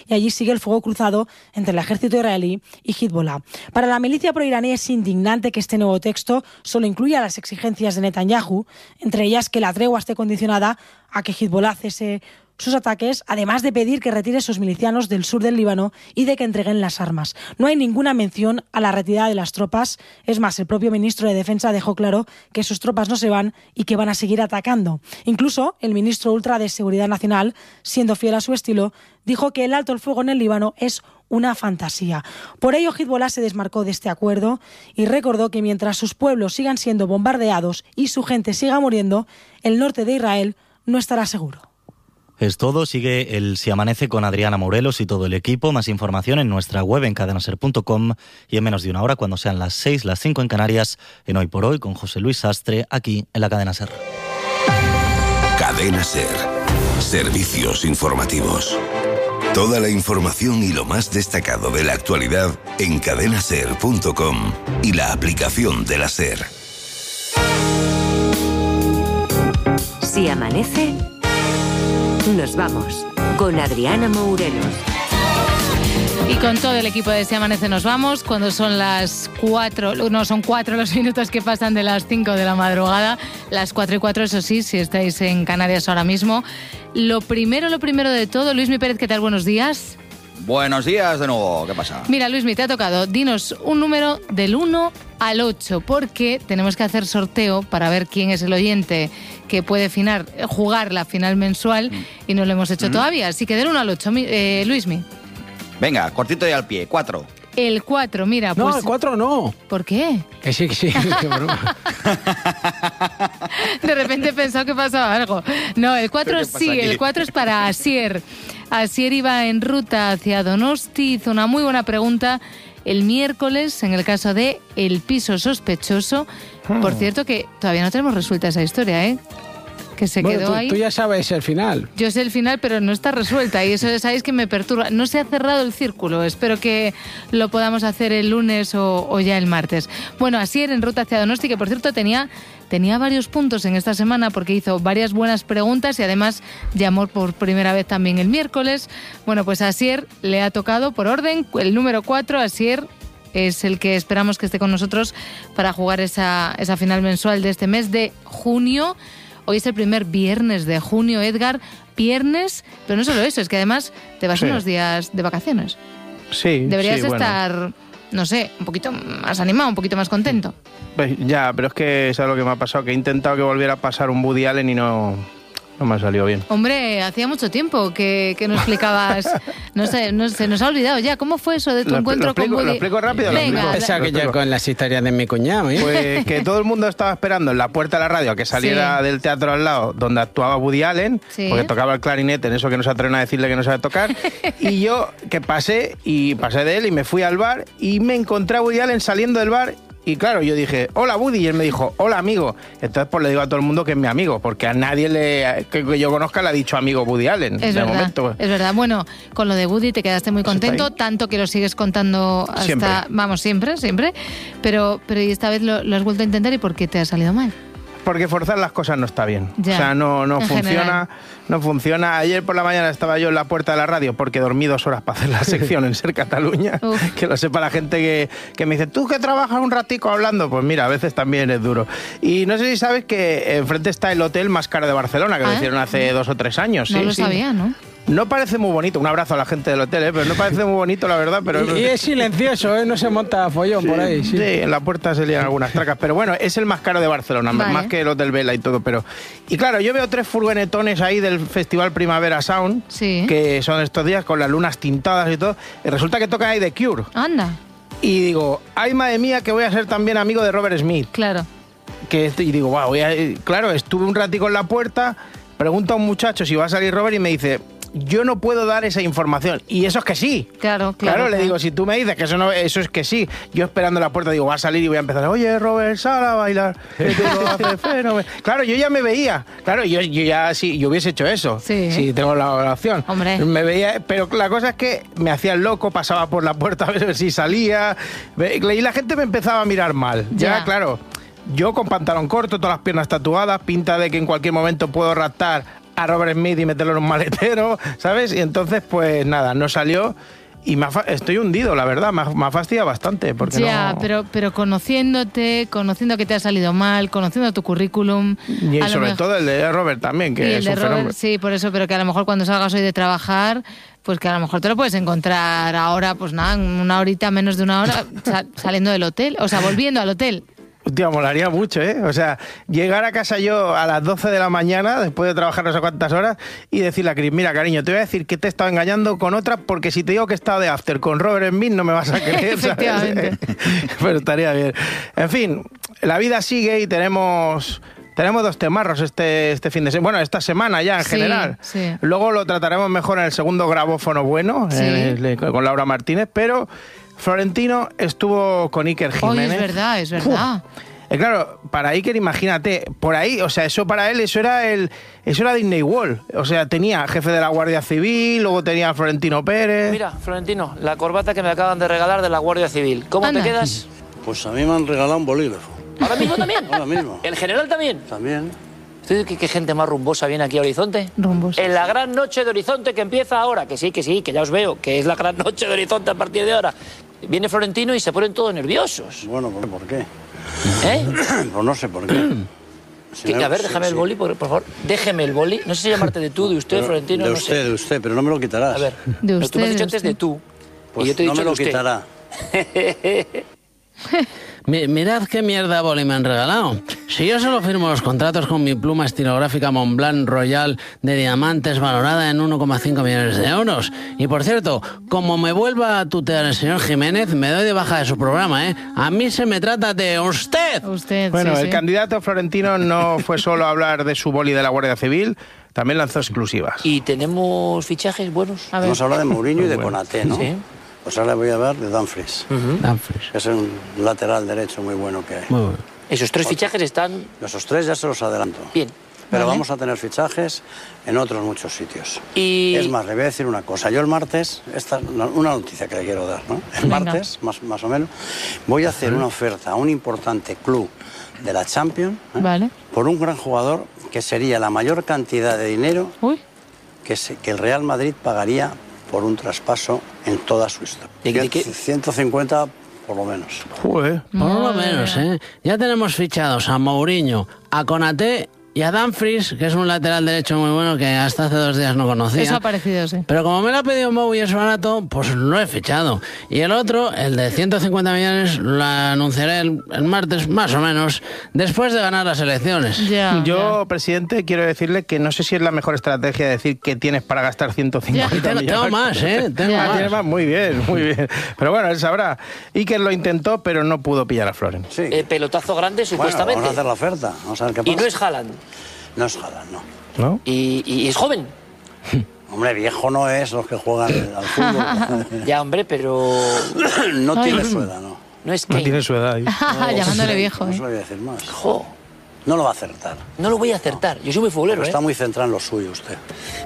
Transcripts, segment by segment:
y allí sigue el fuego cruzado entre el ejército israelí y Hezbollah. Para la milicia proiraní es indignante que este nuevo texto solo incluya las exigencias de Netanyahu, entre ellas que la tregua esté condicionada a que Hezbollah cese sus ataques, además de pedir que retire sus milicianos del sur del Líbano y de que entreguen las armas. No hay ninguna mención a la retirada de las tropas. Es más, el propio ministro de Defensa dejó claro que sus tropas no se van y que van a seguir atacando. Incluso el ministro ultra de Seguridad Nacional, siendo fiel a su estilo, dijo que el alto el fuego en el Líbano es una fantasía. Por ello, Hezbollah se desmarcó de este acuerdo y recordó que mientras sus pueblos sigan siendo bombardeados y su gente siga muriendo, el norte de Israel no estará seguro. Es todo, sigue el Si Amanece con Adriana Morelos y todo el equipo. Más información en nuestra web en cadenaser.com y en menos de una hora, cuando sean las 6, las 5 en Canarias, en Hoy por Hoy con José Luis Sastre, aquí en la Cadena Ser. Cadena Ser. Servicios informativos. Toda la información y lo más destacado de la actualidad en cadenaser.com y la aplicación de la Ser. Si amanece, nos vamos con Adriana Morelos. Y con todo el equipo de Si Amanece nos vamos cuando son las 4, no, son 4 los minutos que pasan de las 5 de la madrugada, las 4:04, eso sí, si estáis en Canarias ahora mismo. Lo primero de todo, Luismi Pérez, ¿qué tal? Buenos días. Buenos días de nuevo, ¿qué pasa? Mira, Luismi, te ha tocado, dinos un número del 1 al 8, porque tenemos que hacer sorteo para ver quién es el oyente que puede jugar la final mensual y no lo hemos hecho todavía, así que del 1 al 8, Luismi. Venga, cortito y al pie, 4. El 4, mira, pues... No, el 4 no. ¿Por qué? Que sí, qué broma. De repente he pensado que pasaba algo. No, el 4 sí, aquí? El 4 es para Asier. Asier iba en ruta hacia Donosti, hizo una muy buena pregunta el miércoles en el caso de El piso sospechoso. Por cierto que todavía no tenemos resuelta esa historia, ¿eh? Que se quedó ahí. Tú ya sabes el final. Yo sé el final, pero no está resuelta y eso sabéis que me perturba. No se ha cerrado el círculo. Espero que lo podamos hacer el lunes o ya el martes. Bueno, Asier en ruta hacia Donosti, que por cierto tenía varios puntos en esta semana porque hizo varias buenas preguntas y además llamó por primera vez también el miércoles. Bueno, pues a Asier le ha tocado por orden el número 4. Asier es el que esperamos que esté con nosotros para jugar esa final mensual de este mes de junio. Hoy es el primer viernes de junio, Edgar. Viernes, pero no solo eso, es que además te vas unos días de vacaciones. Sí. Deberías estar, no sé, un poquito más animado, un poquito más contento. Pues ya, pero es que es algo que me ha pasado, que he intentado que volviera a pasar un Woody Allen y no me ha salido bien. Hombre, hacía mucho tiempo que no explicabas, no sé, se nos ha olvidado ya. ¿Cómo fue eso de tu encuentro con Woody? ¿Lo explico rápido? Venga. Esa que ya con las historias de mi cuñado, ¿eh? Pues que todo el mundo estaba esperando en la puerta de la radio a que saliera del teatro al lado donde actuaba Woody Allen, porque tocaba el clarinete, en eso que no se atreven a decirle que no sabe tocar, y yo que pasé de él y me fui al bar y me encontré a Woody Allen saliendo del bar. Y claro, yo dije, hola Woody, y él me dijo, hola amigo. Entonces pues le digo a todo el mundo que es mi amigo, porque a nadie que yo conozca le ha dicho amigo Woody Allen. Es verdad, momento. Es verdad. Bueno, con lo de Woody te quedaste muy contento, tanto que lo sigues contando hasta... Siempre. Vamos, siempre. Pero y esta vez lo has vuelto a intentar, ¿y por qué te ha salido mal? Porque forzar las cosas no está bien. Ya, o sea, no funciona. general. No funciona. Ayer por la mañana estaba yo en la puerta de la radio porque dormí 2 horas para hacer la sección en Ser Cataluña. Que lo sepa la gente que me dice, ¿tú que trabajas un ratico hablando? Pues mira, a veces también es duro. Y no sé si sabes que enfrente está el hotel más caro de Barcelona, que lo hicieron hace 2 o 3 años. No lo sabía, ¿no? No parece muy bonito, un abrazo a la gente del hotel, pero no parece muy bonito, la verdad. Pero y es silencioso, no se monta follón por ahí. Sí, en la puerta se lían algunas tracas, pero bueno, es el más caro de Barcelona, más que el Hotel Vela y todo. Y claro, yo veo 3 furgonetones ahí del Festival Primavera Sound, que son estos días con las lunas tintadas y todo, y resulta que tocan ahí The Cure. Anda. Y digo, ay madre mía, que voy a ser también amigo de Robert Smith. Claro. Y digo, wow, claro, estuve un ratico en la puerta, pregunto a un muchacho si va a salir Robert y me dice, yo no puedo dar esa información. Y eso es que sí. Claro. Le digo, si tú me dices que eso es que sí. Yo esperando en la puerta, digo, va a salir y voy a empezar, oye, Robert, sal a bailar. Claro, yo ya me veía. Claro, yo ya sí, yo hubiese hecho eso. Sí. Si tengo la opción. Hombre. Me veía, pero la cosa es que me hacía el loco, pasaba por la puerta a ver si salía. Y la gente me empezaba a mirar mal. Ya, claro. Yo con pantalón corto, todas las piernas tatuadas, pinta de que en cualquier momento puedo raptar a Robert Smith y meterlo en un maletero, ¿sabes? Y entonces, pues nada, no salió. Y estoy hundido, la verdad, me ha fastidiado bastante. Porque ya, no... pero conociendo que te ha salido mal, conociendo tu currículum... Y sobre todo el de Robert también, que es un fenómeno. Sí, por eso, pero que a lo mejor cuando salgas hoy de trabajar, pues que a lo mejor te lo puedes encontrar ahora, pues nada, una horita, menos de una hora, saliendo del hotel, o sea, volviendo al hotel. Hostia, molaría mucho, ¿eh? O sea, llegar a casa yo a las 12 de la mañana, después de trabajar no sé cuántas horas, y decirle a Chris, mira, cariño, te voy a decir que te he estado engañando con otra, porque si te digo que he estado de after con Robert Smith no me vas a creer, Efectivamente. Pero estaría bien. En fin, la vida sigue y tenemos 2 temarros este fin de semana. Bueno, esta semana ya en general. Sí. Luego lo trataremos mejor en el segundo grabófono bueno, con Laura Martínez, pero... Florentino estuvo con Iker Jiménez. Oye, es verdad. Claro, para Iker, imagínate, por ahí, o sea, eso para él, eso era Disney World. O sea, tenía jefe de la Guardia Civil, luego tenía a Florentino Pérez. Mira, Florentino, la corbata que me acaban de regalar de la Guardia Civil. ¿Cómo te quedas? Pues a mí me han regalado un bolígrafo. ¿Ahora mismo también? Ahora mismo. ¿El general también? También. ¿Qué gente más rumbosa viene aquí a Horizonte? Rumbosa. En la gran noche de Horizonte que empieza ahora, que sí, que ya os veo, que es la gran noche de Horizonte a partir de ahora. Viene Florentino y se ponen todos nerviosos. Bueno, ¿por qué? Pues no sé por qué. A ver, déjame el boli, por favor. Déjeme el boli. No sé si llamarte de tú, de usted, Florentino. De no usted, sé. de usted, pero no me lo quitarás. A ver, de usted, tú me has dicho usted. antes de tú. Pues y yo te he no dicho me lo de usted. quitará. Mirad qué mierda boli me han regalado. Si yo solo firmo los contratos con mi pluma estilográfica Montblanc Royal de diamantes valorada en 1,5 millones de euros. Y por cierto, como me vuelva a tutear el señor Jiménez, me doy de baja de su programa, ¿eh? A mí se me trata de usted. Bueno, sí, el candidato Florentino no fue solo a hablar de su boli de la Guardia Civil, también lanzó exclusivas. ¿Y tenemos fichajes buenos? Hemos hablado de Mourinho y de Konaté, ¿no? Sí. Pues ahora voy a hablar de Dumfries. Que es un lateral derecho muy bueno que hay. Muy bueno. Esos 3 fichajes están... Esos 3 ya se los adelanto. Bien. Pero Vale. vamos a tener fichajes en otros muchos sitios. Y... Es más, le voy a decir una cosa. Yo el martes, una noticia que le quiero dar, ¿no? El martes, más o menos, voy a hacer una oferta a un importante club de la Champions, Vale. por un gran jugador que sería la mayor cantidad de dinero que el Real Madrid pagaría por un traspaso en toda su historia. ¿De qué? 150 por lo menos. Joder. Por lo menos, ¿eh? Ya tenemos fichados a Mourinho, a Konaté y a Dumfries, que es un lateral derecho muy bueno que hasta hace 2 días no conocía. Eso ha parecido, sí. Pero como me lo ha pedido Mou y es barato, pues lo he fichado. Y el otro, el de 150 millones, lo anunciaré el martes, más o menos, después de ganar las elecciones. Yo, presidente, quiero decirle que no sé si es la mejor estrategia decir que tienes para gastar 150 millones. Tengo más, ¿eh? Tengo más. Tiene más. Muy bien, muy bien. Pero bueno, él sabrá. Iker lo intentó, pero no pudo pillar a Floren. Sí. Pelotazo grande, supuestamente. Bueno, vamos a hacer la oferta. Vamos a ver qué pasa. Y no es Haaland. No es Haaland, no. ¿No? Y es joven. Hombre, viejo no es los que juegan al fútbol. Ya, hombre, pero... No tiene su edad, ¿no? No es Kane. No tiene su edad. Llamándole viejo. No se lo voy a decir más. Jo. No lo va a acertar. No lo voy a acertar. Yo soy muy futbolero, Está muy centrado en lo suyo usted.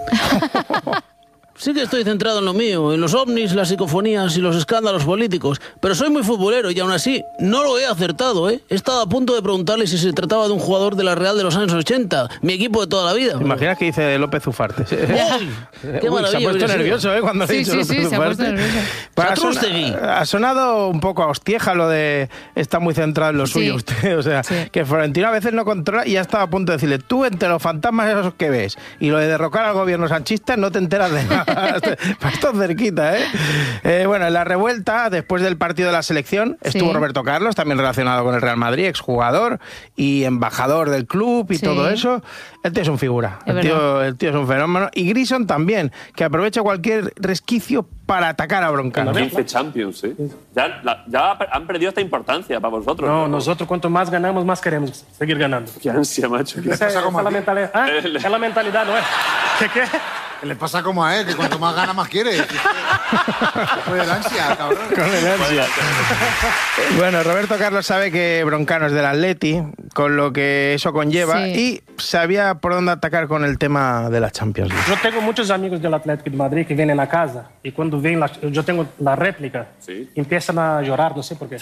Sí que estoy centrado en lo mío, en los ovnis, las psicofonías y los escándalos políticos, pero soy muy futbolero y aún así no lo he acertado, ¿eh? He estado a punto de preguntarle si se trataba de un jugador de la Real de los años 80, mi equipo de toda la vida. ¿Te imaginas que dice López Ufarte? ¡Qué maravilla! Se ha puesto nervioso, ¿eh? Cuando ha dicho López se ha puesto Ufarte. nervioso. Ha sonado un poco a hostieja lo de está muy centrado en lo suyo usted. O sea, que Florentino a veces no controla y ya estaba a punto de decirle, tú entre los fantasmas esos que ves y lo de derrocar al gobierno sanchista no te enteras de nada. Esto cerquita, ¿eh? Bueno, en la revuelta, después del partido de la selección, estuvo Roberto Carlos, también relacionado con el Real Madrid, exjugador y embajador del club y todo eso. El tío es un figura, el tío es un fenómeno. Y Grison también, que aprovecha cualquier resquicio para atacar a Broncano. 15 Champions, ¿eh? Ya han perdido esta importancia para vosotros. No, nosotros cuanto más ganamos, más queremos seguir ganando. Qué ansia, macho. Esa es la mentalidad. ¿Ah? Es la mentalidad, ¿no es? ¿Qué? Le pasa como a él, que cuanto más gana, más quiere. Con el ansia, cabrón. Con el ansia. Bueno, Roberto Carlos sabe que Broncano es del Atleti, con lo que eso conlleva, y sabía por dónde atacar con el tema de la Champions League. Yo tengo muchos amigos del Atlético de Madrid que vienen a casa y cuando ven, yo tengo la réplica, empiezan a llorar, no sé por qué.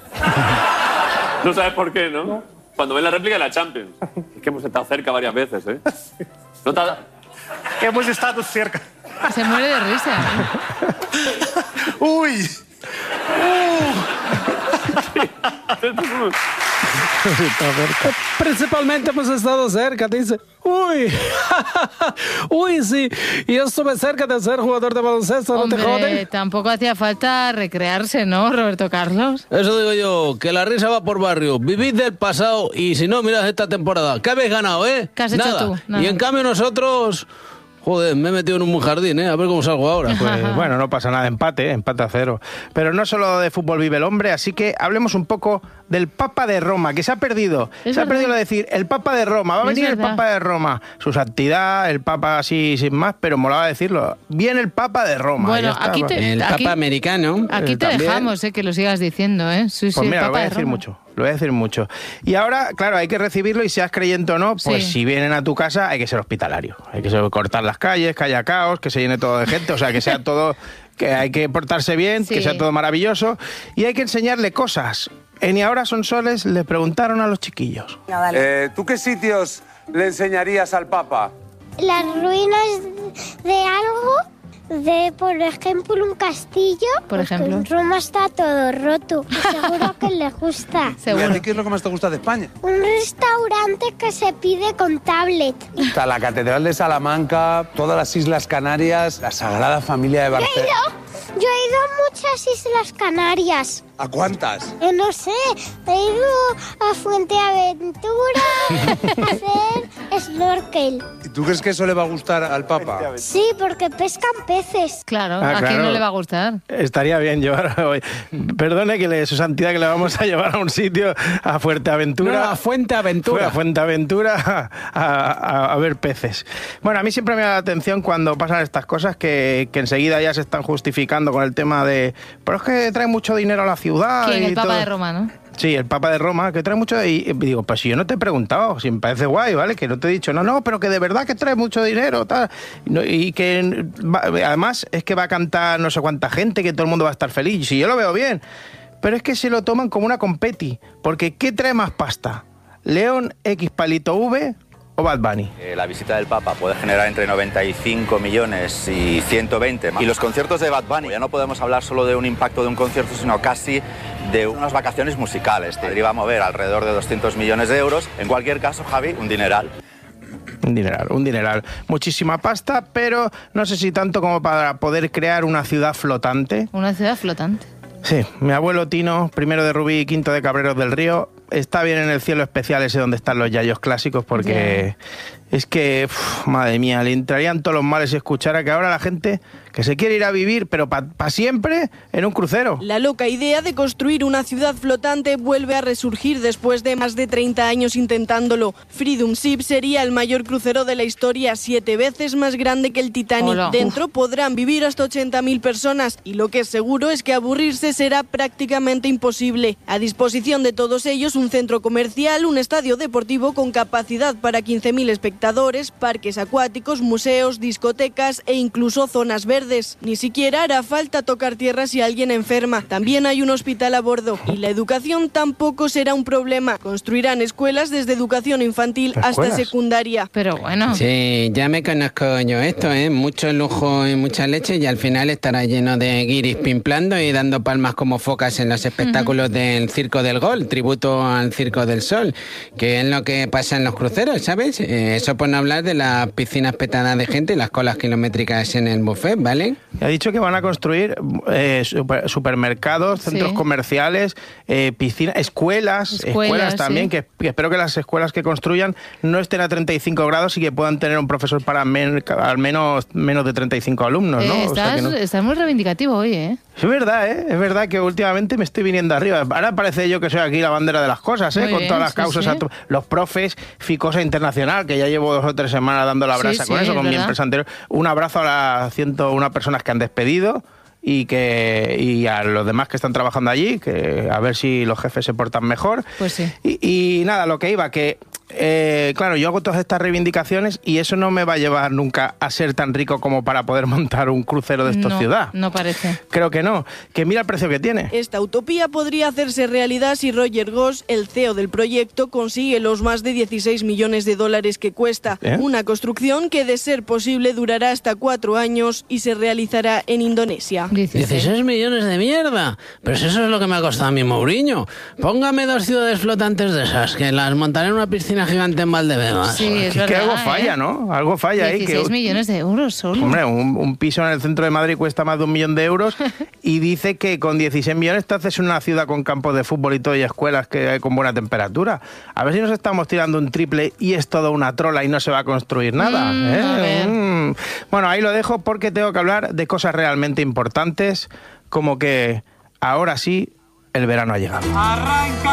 No sabes por qué, ¿no? Cuando ven la réplica de la Champions. Es que hemos estado cerca varias veces, ¿eh? hemos estado cerca. Se muere de risa. ¡Uy! Principalmente hemos estado cerca, dice. Uy, uy, sí. Y yo estuve cerca de ser jugador de baloncesto, ¿no te joden? Tampoco hacía falta recrearse, ¿no, Roberto Carlos? Eso digo yo, que la risa va por barrio. Vivid del pasado y si no, mirad esta temporada. ¿Qué habéis ganado, ¿Qué has hecho tú? Nada. Y en cambio nosotros... Joder, me he metido en un jardín, a ver cómo salgo ahora. Pues bueno, no pasa nada, empate a 0. Pero no solo de fútbol vive el hombre, así que hablemos un poco del Papa de Roma, que se ha perdido. Se ha perdido lo de decir, el Papa de Roma, va a venir el Papa de Roma. Su santidad, el Papa así sin más, pero molaba decirlo. Viene el Papa de Roma. Bueno, ya está, el Papa americano. Aquí te dejamos, que lo sigas diciendo, Sí, pues mira, el Papa lo voy a de decir Roma. mucho. Lo voy a decir mucho. Y ahora, claro, hay que recibirlo y seas creyente o no, pues si vienen a tu casa hay que ser hospitalario. Hay que cortar las calles, que haya caos, que se llene todo de gente, o sea, que sea todo, que hay que portarse bien, que sea todo maravilloso. Y hay que enseñarle cosas. En Y Ahora Son Soles le preguntaron a los chiquillos. ¿Tú qué sitios le enseñarías al Papa? Las ruinas de algo... por ejemplo, un castillo. Por ejemplo. En Roma está todo roto. Seguro que le gusta. ¿Y a ti qué es lo que más te gusta de España? Un restaurante que se pide con tablet. Está la Catedral de Salamanca, todas las Islas Canarias, la Sagrada Familia de Barcelona. Yo he ido a muchas Islas Canarias. ¿A cuántas? No sé, he ido a Fuenteaventura a hacer snorkel. ¿Y tú crees que eso le va a gustar al Papa? Sí, porque pescan peces. Claro, ¿a quién no le va a gustar? Estaría bien llevar hoy. Perdone que su santidad que le vamos a llevar a un sitio, a Fuerteventura. No, a Fuenteaventura. A Fuenteaventura a ver peces. Bueno, a mí siempre me da la atención cuando pasan estas cosas que enseguida ya se están justificando con el tema de... Pero es que trae mucho dinero a la ciudad. ¿Quién? El Papa todo. de Roma, ¿no? Sí, el Papa de Roma, que trae mucho... Y digo, pues si yo no te he preguntado, si me parece guay, ¿vale? Que no te he dicho, no, pero que de verdad que trae mucho dinero, tal. Y que además es que va a cantar no sé cuánta gente, que todo el mundo va a estar feliz. Si yo lo veo bien. Pero es que se lo toman como una competi. Porque ¿qué trae más pasta? ¿León X Palito V o Bad Bunny? La visita del Papa puede generar entre 95 millones y 120. Y los conciertos de Bad Bunny, ya no podemos hablar solo de un impacto de un concierto, sino casi de unas vacaciones musicales. Madrid va a mover alrededor de 200 millones de euros. En cualquier caso, Javi, un dineral. Un dineral. Muchísima pasta, pero no sé si tanto como para poder crear una ciudad flotante. Una ciudad flotante. Sí, mi abuelo Tino, primero de Rubí y quinto de Cabreros del Río, está bien en el cielo especial ese donde están los yayos clásicos porque es que, madre mía, le entrarían todos los males si escuchara que ahora la gente que se quiere ir a vivir, pero para siempre, en un crucero. La loca idea de construir una ciudad flotante vuelve a resurgir después de más de 30 años intentándolo. Freedom Ship sería el mayor crucero de la historia, 7 veces más grande que el Titanic. Hola. Dentro podrán vivir hasta 80.000 personas y lo que es seguro es que aburrirse será prácticamente imposible. A disposición de todos ellos un centro comercial, un estadio deportivo con capacidad para 15.000 espectadores, parques acuáticos, museos, discotecas e incluso zonas verdes. Ni siquiera hará falta tocar tierra si alguien enferma. También hay un hospital a bordo. Y la educación tampoco será un problema. Construirán escuelas desde educación infantil hasta secundaria. Pero bueno. Sí, ya me conozco yo esto, mucho lujo y mucha leche y al final estará lleno de guiris pimplando y dando palmas como focas en los espectáculos del Circo del Gol, tributo al Circo del Sol, que es lo que pasa en los cruceros, ¿sabes? Eso por no hablar de las piscinas petadas de gente y las colas kilométricas en el buffet, ¿vale? Ha dicho que van a construir supermercados, centros comerciales, piscinas, escuelas también, que espero que las escuelas que construyan no estén a 35 grados y que puedan tener un profesor para al menos de 35 alumnos, ¿no? Estás muy reivindicativo hoy, Es verdad que últimamente me estoy viniendo arriba. Ahora parece yo que soy aquí la bandera de las cosas, Muy con bien, todas las causas. sí. Los profes, Ficosa Internacional, que ya llevo 2 o 3 semanas dando la brasa con eso, con mi empresa anterior. Un abrazo a las 101 personas que han despedido y a los demás que están trabajando allí, que a ver si los jefes se portan mejor. Pues sí. Y nada, lo que iba, que claro, yo hago todas estas reivindicaciones y eso no me va a llevar nunca a ser tan rico como para poder montar un crucero de esta ciudad. No parece. Creo que no. Que mira el precio que tiene. Esta utopía podría hacerse realidad si Roger Goss, el CEO del proyecto, consigue los más de 16 millones de dólares que cuesta. Una construcción que, de ser posible, durará hasta 4 años y se realizará en Indonesia. 16 millones de mierda. Pero si eso es lo que me ha costado a mi Mourinho. Póngame 2 ciudades flotantes de esas, que las montaré en una piscina gigante en Valdebebas. Sí, es que verdad, algo falla, ¿no? Algo falla ahí. 16 millones de euros solo. Hombre, un piso en el centro de Madrid cuesta más de 1 millón de euros y dice que con 16 millones te haces una ciudad con campos de fútbol y todo y escuelas que hay con buena temperatura. A ver si nos estamos tirando un triple y es toda una trola y no se va a construir nada. Bueno, ahí lo dejo porque tengo que hablar de cosas realmente importantes, como que ahora sí el verano ha llegado.